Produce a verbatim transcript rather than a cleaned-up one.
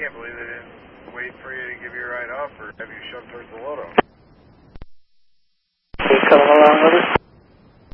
can't believe they didn't wait for you to give you a ride off or have you shoved towards the loadout. Are you coming along with us?